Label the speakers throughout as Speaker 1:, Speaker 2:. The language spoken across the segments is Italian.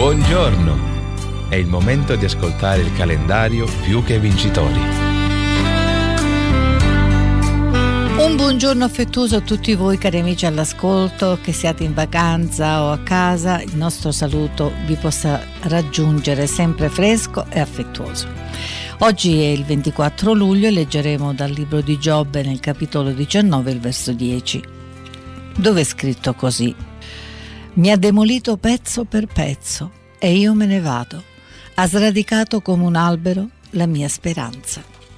Speaker 1: Buongiorno! È il momento di ascoltare il calendario Più che Vincitori.
Speaker 2: Un buongiorno affettuoso a tutti voi cari amici all'ascolto, che siate in vacanza o a casa. Il nostro saluto vi possa raggiungere sempre fresco e affettuoso. Oggi è il 24 luglio e leggeremo dal libro di Giobbe nel capitolo 19, il verso 10, dove è scritto così: mi ha demolito pezzo per pezzo e io me ne vado. Ha sradicato come un albero la mia speranza.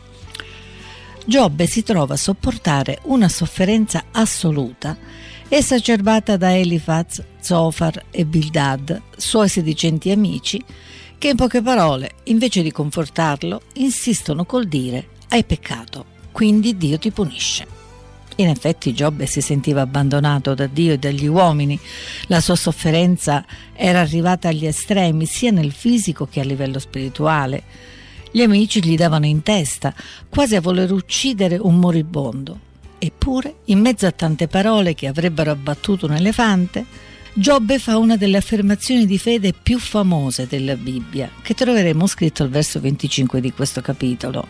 Speaker 2: Giobbe si trova a sopportare una sofferenza assoluta, esacerbata da Elifaz, Zofar e Bildad, suoi sedicenti amici, che in poche parole, invece di confortarlo, insistono col dire: hai peccato, quindi Dio ti punisce. In effetti Giobbe si sentiva abbandonato da Dio e dagli uomini. La sua sofferenza era arrivata agli estremi, sia nel fisico che a livello spirituale. Gli amici gli davano in testa, quasi a voler uccidere un moribondo. Eppure, in mezzo a tante parole che avrebbero abbattuto un elefante, Giobbe fa una delle affermazioni di fede più famose della Bibbia, che troveremo scritto al verso 25 di questo capitolo: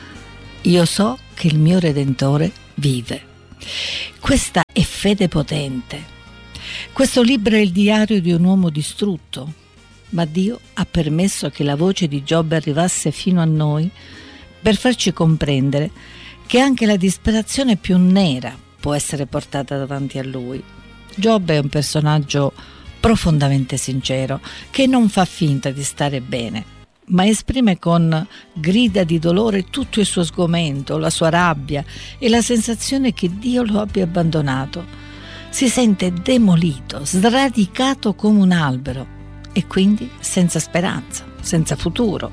Speaker 2: io so che il mio Redentore vive. Questa è fede potente. Questo libro è il diario di un uomo distrutto, ma Dio ha permesso che la voce di Giobbe arrivasse fino a noi per farci comprendere che anche la disperazione più nera può essere portata davanti a lui. Giobbe è un personaggio profondamente sincero, che non fa finta di stare bene, ma esprime con grida di dolore tutto il suo sgomento, la sua rabbia e la sensazione che Dio lo abbia abbandonato. Si sente demolito, sradicato come un albero e quindi senza speranza, senza futuro.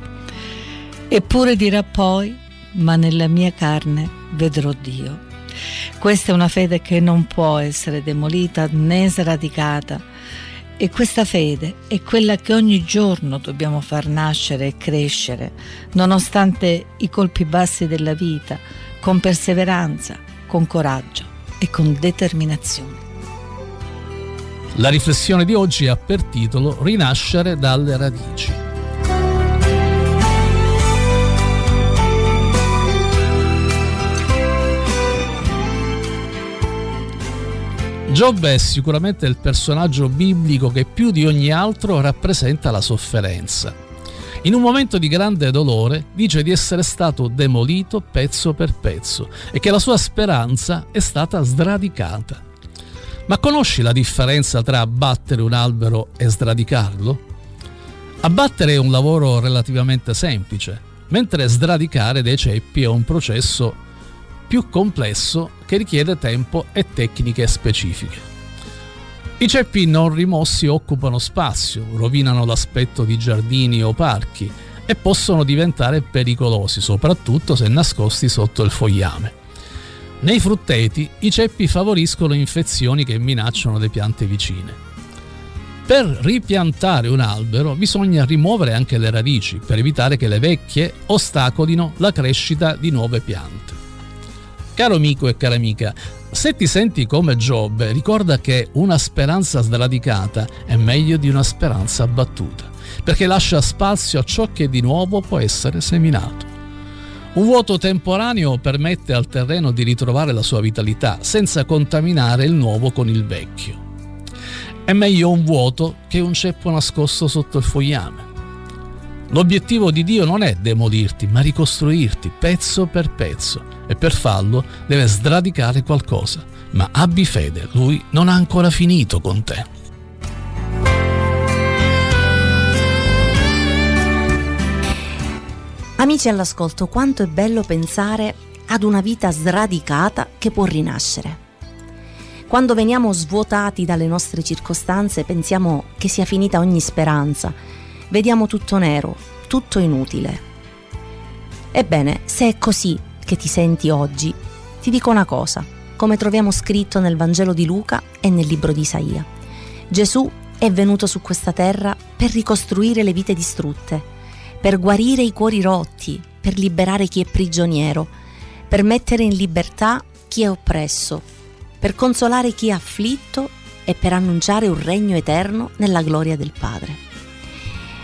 Speaker 2: Eppure dirà poi: ma nella mia carne vedrò Dio. Questa è una fede che non può essere demolita né sradicata. E questa fede è quella che ogni giorno dobbiamo far nascere e crescere, nonostante i colpi bassi della vita, con perseveranza, con coraggio e con determinazione.
Speaker 3: La riflessione di oggi ha per titolo Rinascere dalle radici. Giobbe è sicuramente il personaggio biblico che più di ogni altro rappresenta la sofferenza. In un momento di grande dolore dice di essere stato demolito pezzo per pezzo e che la sua speranza è stata sradicata. Ma conosci la differenza tra abbattere un albero e sradicarlo? Abbattere è un lavoro relativamente semplice, mentre sradicare dei ceppi è un processo più complesso che richiede tempo e tecniche specifiche. I ceppi non rimossi occupano spazio, rovinano l'aspetto di giardini o parchi e possono diventare pericolosi, soprattutto se nascosti sotto il fogliame. Nei frutteti i ceppi favoriscono infezioni che minacciano le piante vicine. Per ripiantare un albero bisogna rimuovere anche le radici per evitare che le vecchie ostacolino la crescita di nuove piante. Caro amico e cara amica, se ti senti come Giobbe, ricorda che una speranza sradicata è meglio di una speranza abbattuta, perché lascia spazio a ciò che di nuovo può essere seminato. Un vuoto temporaneo permette al terreno di ritrovare la sua vitalità, senza contaminare il nuovo con il vecchio. È meglio un vuoto che un ceppo nascosto sotto il fogliame. L'obiettivo di Dio non è demolirti, ma ricostruirti pezzo per pezzo, e per farlo deve sradicare qualcosa. Ma abbi fede, Lui non ha ancora finito con te.
Speaker 4: Amici all'ascolto, quanto è bello pensare ad una vita sradicata che può rinascere. Quando veniamo svuotati dalle nostre circostanze pensiamo che sia finita ogni speranza, vediamo tutto nero, tutto inutile. Ebbene, se è così che ti senti oggi, ti dico una cosa, come troviamo scritto nel Vangelo di Luca e nel libro di Isaia. Gesù è venuto su questa terra per ricostruire le vite distrutte, per guarire i cuori rotti, per liberare chi è prigioniero, per mettere in libertà chi è oppresso, per consolare chi è afflitto e per annunciare un regno eterno nella gloria del Padre.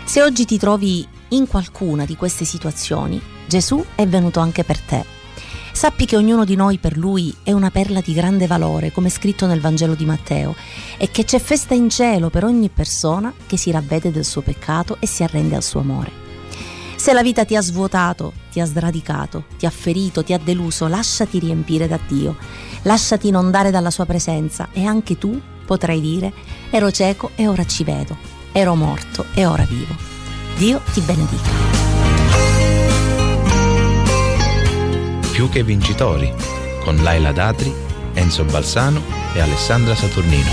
Speaker 4: Se oggi ti trovi in qualcuna di queste situazioni, Gesù è venuto anche per te. Sappi che ognuno di noi per Lui è una perla di grande valore, come scritto nel Vangelo di Matteo, e che c'è festa in cielo per ogni persona che si ravvede del suo peccato e si arrende al suo amore. Se la vita ti ha svuotato, ti ha sradicato, ti ha ferito, ti ha deluso, lasciati riempire da Dio, lasciati inondare dalla sua presenza e anche tu potrai dire: ero cieco e ora ci vedo, ero morto e ora vivo. Dio ti benedica.
Speaker 1: Più che vincitori, con Laila Datri, Enzo Balsano e Alessandra Saturnino.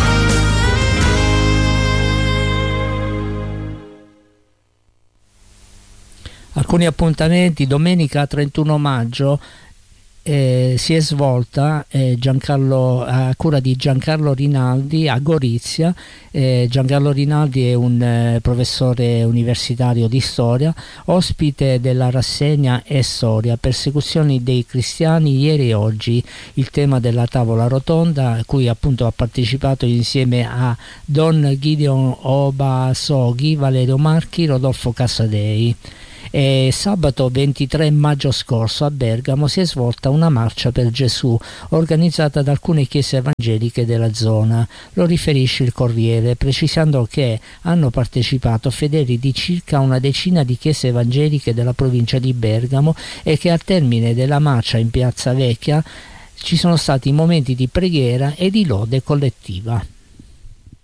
Speaker 5: Alcuni appuntamenti: domenica 31 maggio si è svolta a cura di Giancarlo Rinaldi a Gorizia. Giancarlo Rinaldi è un professore universitario di storia, ospite della rassegna E Storia, persecuzioni dei cristiani ieri e oggi, il tema della tavola rotonda a cui appunto ha partecipato insieme a Don Gideon Obasoghi, Valerio Marchi, Rodolfo Casadei. Sabato 23 maggio scorso a Bergamo si è svolta una marcia per Gesù organizzata da alcune chiese evangeliche della zona. Lo riferisce il Corriere, precisando che hanno partecipato fedeli di circa una decina di chiese evangeliche della provincia di Bergamo e che al termine della marcia in Piazza Vecchia ci sono stati momenti di preghiera e di lode collettiva.